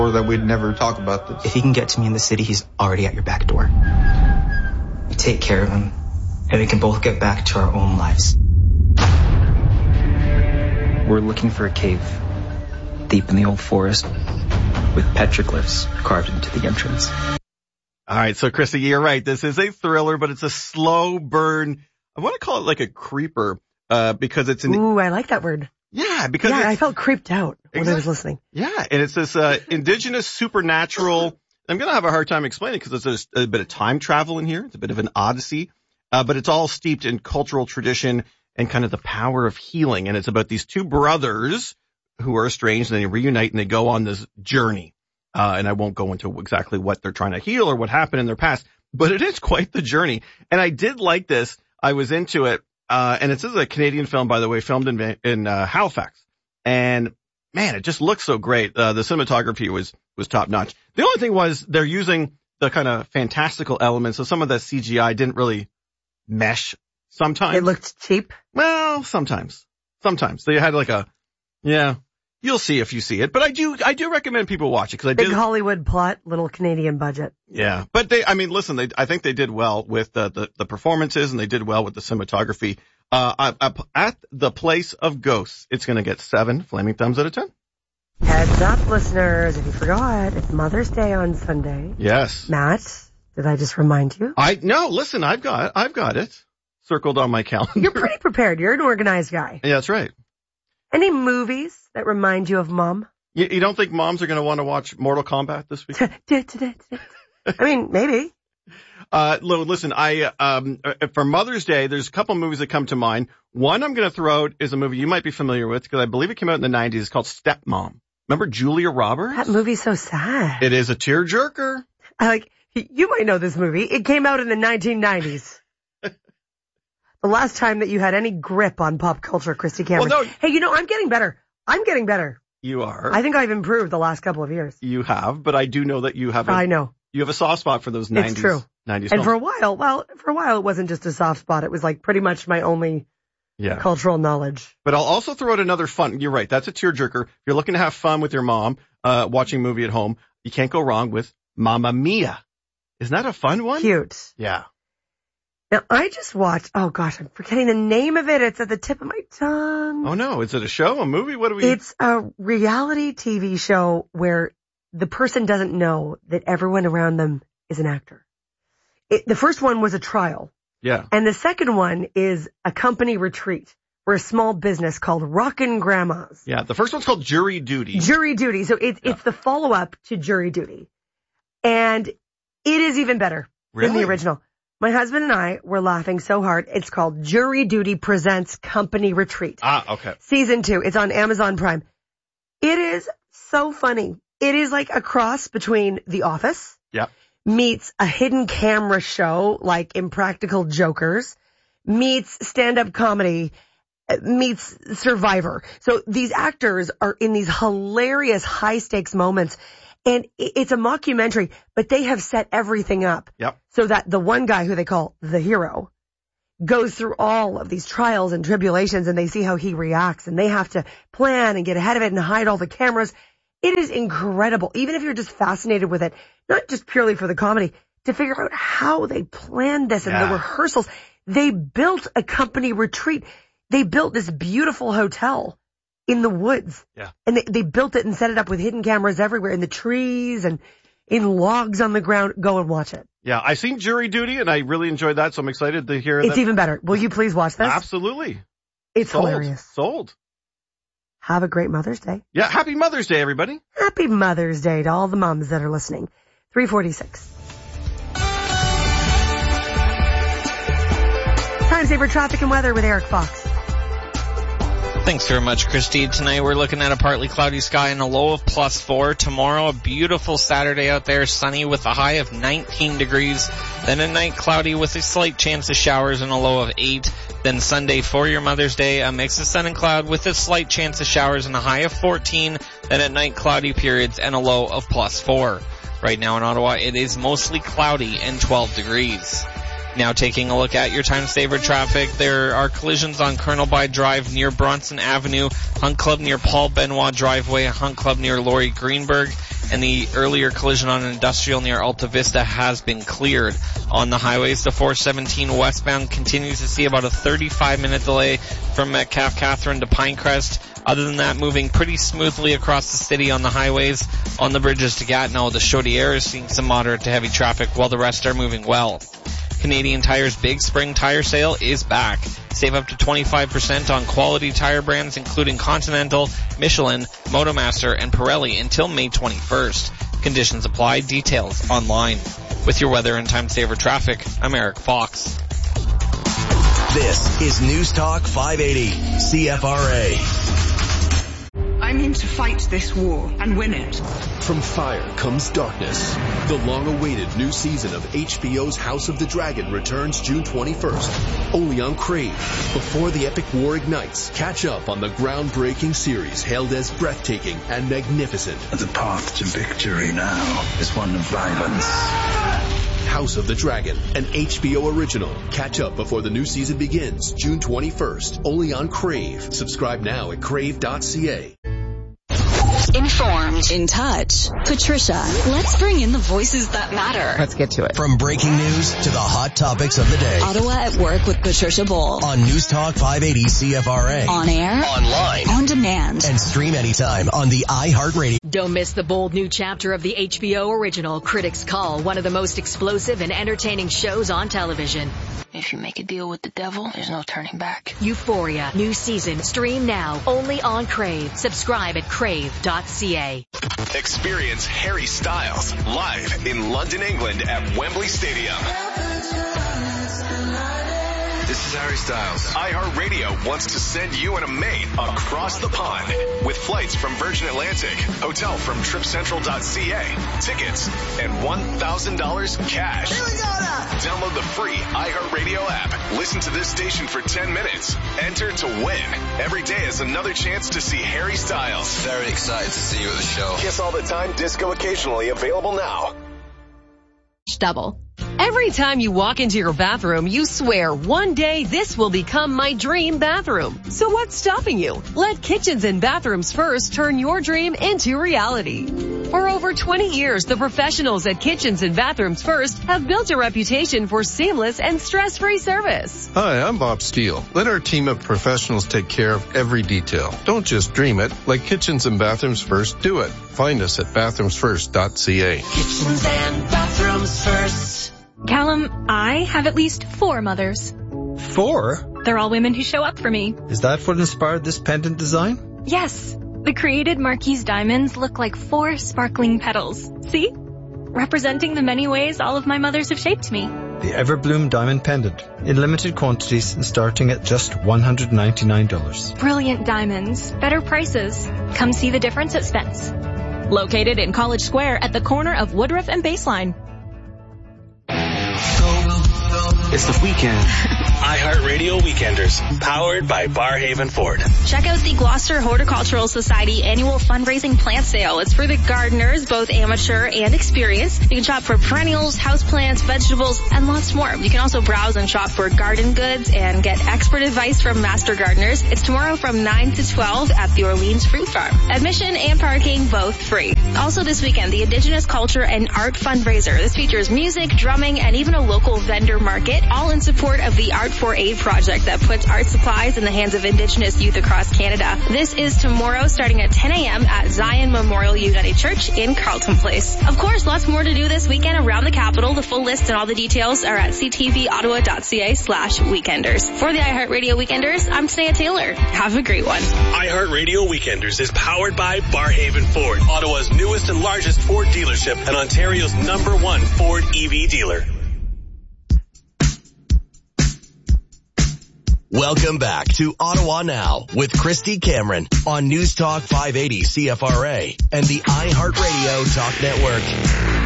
or that we'd never talk about this. If he can get to me in the city, he's already at your back door. You take care of him, and we can both get back to our own lives. We're looking for a cave deep in the old forest with petroglyphs carved into the entrance. All right, so Christy, you're right. This is a thriller, but it's a slow burn. I want to call it like a creeper, because it's an... Ooh, I like that word. Yeah, because I felt creeped out when I was listening. Yeah, and it's this indigenous supernatural... I'm going to have a hard time explaining it because there's a bit of time travel in here. It's a bit of an odyssey, but it's all steeped in cultural tradition and kind of the power of healing. And it's about these two brothers who are estranged, and they reunite and they go on this journey. And I won't go into exactly what they're trying to heal or what happened in their past, but it is quite the journey. And I did like this. I was into it. And this is a Canadian film, by the way, filmed in Halifax. And man, it just looks so great. The cinematography was top notch. The only thing was they're using the kind of fantastical elements. So some of the CGI didn't really mesh sometimes. It looked cheap? Well, sometimes. They had like you'll see if you see it, but I do recommend people watch it because Big Hollywood plot, little Canadian budget. Yeah, but I think they did well with the performances and they did well with the cinematography. At the Place of Ghosts, it's going to get 7 flaming thumbs out of 10. Heads up, listeners, if you forgot, it's Mother's Day on Sunday. Yes. Matt, did I just remind you? No, listen, I've got it circled on my calendar. You're pretty prepared. You're an organized guy. Yeah, that's right. Any movies that remind you of Mom? You don't think moms are going to want to watch Mortal Kombat this week? I mean, maybe. Listen, for Mother's Day, there's a couple movies that come to mind. One I'm going to throw out is a movie you might be familiar with because I believe it came out in the 90s. It's called Stepmom. Remember Julia Roberts? That movie's so sad. It is a tearjerker. You might know this movie. It came out in the 1990s. The last time that you had any grip on pop culture, Christy Cameron. Well, no. Hey, I'm getting better. You are. I think I've improved the last couple of years. You have, but I do know that you have I know. You have a soft spot for those 90s. It's true. 90s and films. for a while, it wasn't just a soft spot. It was like pretty much my only cultural knowledge. But I'll also throw out another fun. You're right. That's a tearjerker. If you're looking to have fun with your mom, watching a movie at home, you can't go wrong with Mamma Mia. Isn't that a fun one? Cute. Yeah. Now, I just watched, oh gosh, I'm forgetting the name of it. It's at the tip of my tongue. Oh no, is it a show, a movie? It's a reality TV show where the person doesn't know that everyone around them is an actor. The first one was a trial. Yeah. And the second one is a company retreat for a small business called Rockin' Grandmas. Yeah, the first one's called Jury Duty. Jury Duty. So it's the follow-up to Jury Duty. And it is even better than the original. My husband and I were laughing so hard. It's called Jury Duty Presents Company Retreat. Okay. Season 2. It's on Amazon Prime. It is so funny. It is like a cross between The Office meets a hidden camera show like Impractical Jokers, meets stand-up comedy, meets Survivor. So these actors are in these hilarious high-stakes moments. And it's a mockumentary, but they have set everything up so that the one guy who they call the hero goes through all of these trials and tribulations, and they see how he reacts, and they have to plan and get ahead of it and hide all the cameras. It is incredible, even if you're just fascinated with it, not just purely for the comedy, to figure out how they planned this and the rehearsals. They built a company retreat. They built this beautiful hotel in the woods. Yeah. And they built it and set it up with hidden cameras everywhere in the trees and in logs on the ground. Go and watch it. Yeah, I've seen Jury Duty and I really enjoyed that, so I'm excited to hear It's even better. Will you please watch this? Absolutely. It's hilarious. Sold. Have a great Mother's Day. Yeah, happy Mother's Day, everybody. Happy Mother's Day to all the moms that are listening. 3:46. Time saver traffic and weather with Eric Fox. Thanks very much, Christy. Tonight we're looking at a partly cloudy sky and a low of +4. Tomorrow, a beautiful Saturday out there, sunny with a high of 19 degrees. Then at night, cloudy with a slight chance of showers and a low of 8. Then Sunday for your Mother's Day, a mix of sun and cloud with a slight chance of showers and a high of 14. Then at night, cloudy periods and a low of +4. Right now in Ottawa, it is mostly cloudy and 12 degrees. Now taking a look at your time saver traffic, there are collisions on Colonel Bide Drive near Bronson Avenue, Hunt Club near Paul Benoit Driveway, Hunt Club near Laurie Greenberg, and the earlier collision on Industrial near Alta Vista has been cleared. On the highways, the 417 westbound continues to see about a 35-minute delay from Metcalfe Catherine to Pinecrest. Other than that, moving pretty smoothly across the city on the highways. On the bridges to Gatineau, the Chaudière is seeing some moderate to heavy traffic while the rest are moving well. Canadian Tire's Big Spring Tire Sale is back. Save up to 25% on quality tire brands including Continental, Michelin, Motomaster, and Pirelli until May 21st. Conditions apply. Details online. With your weather and time saver traffic, I'm Eric Fox. This is News Talk 580 CFRA. I'm in to fight this war and win it. From fire comes darkness. The long-awaited new season of HBO's House of the Dragon returns June 21st, only on Crave. Before the epic war ignites, catch up on the groundbreaking series hailed as breathtaking and magnificent. The path to victory now is one of violence. House of the Dragon, an HBO original. Catch up before the new season begins June 21st, only on Crave. Subscribe now at crave.ca. Informed. In touch. Patricia. Let's bring in the voices that matter. Let's get to it. From breaking news to the hot topics of the day. Ottawa at Work with Patricia Bowl. On News Talk 580 CFRA. On air. Online. On demand. And stream anytime on the iHeartRadio. Don't miss the bold new chapter of the HBO original Critics Call, one of the most explosive and entertaining shows on television. If you make a deal with the devil, there's no turning back. Euphoria, new season, stream now, only on Crave. Subscribe at crave.ca. Experience Harry Styles live in London, England at Wembley Stadium. This is Harry Styles. iHeartRadio wants to send you and a mate across the pond with flights from Virgin Atlantic, hotel from TripCentral.ca, tickets, and $1,000 cash. Here we go now. Download the free iHeartRadio app. Listen to this station for 10 minutes. Enter to win. Every day is another chance to see Harry Styles. Very excited to see you at the show. Kiss All the Time, disco occasionally, available now. Double. Every time you walk into your bathroom, you swear, one day this will become my dream bathroom. So what's stopping you? Let Kitchens and Bathrooms First turn your dream into reality. For over 20 years, the professionals at Kitchens and Bathrooms First have built a reputation for seamless and stress-free service. Hi, I'm Bob Steele. Let our team of professionals take care of every detail. Don't just dream it. Let Kitchens and Bathrooms First do it. Find us at bathroomsfirst.ca. Kitchens and Bathrooms First. Callum, I have at least 4 mothers. 4? They're all women who show up for me. Is that what inspired this pendant design? Yes. The created Marquise diamonds look like 4 sparkling petals. See? Representing the many ways all of my mothers have shaped me. The Everbloom diamond pendant. In limited quantities and starting at just $199. Brilliant diamonds. Better prices. Come see the difference at Spence. Located in College Square at the corner of Woodruff and Baseline. It's the weekend. iHeartRadio Weekenders, powered by Barhaven Ford. Check out the Gloucester Horticultural Society annual fundraising plant sale. It's for the gardeners, both amateur and experienced. You can shop for perennials, houseplants, vegetables, and lots more. You can also browse and shop for garden goods and get expert advice from master gardeners. It's tomorrow from 9 to 12 at the Orleans Fruit Farm. Admission and parking both free. Also this weekend, the Indigenous Culture and Art Fundraiser. This features music, drumming, and even a local vendor market, all in support of the Art for Aid project that puts art supplies in the hands of Indigenous youth across Canada. This is tomorrow starting at 10 a.m. at Zion Memorial United Church in Carleton Place. Of course, lots more to do this weekend around the capital. The full list and all the details are at ctvottawa.ca/weekenders. For the iHeartRadio Weekenders, I'm Tania Taylor. Have a great one. iHeartRadio Weekenders is powered by Barhaven Ford, Ottawa's newest and largest Ford dealership and Ontario's #1 Ford EV dealer. Welcome back to Ottawa Now with Christy Cameron on News Talk 580 CFRA and the iHeartRadio Talk Network.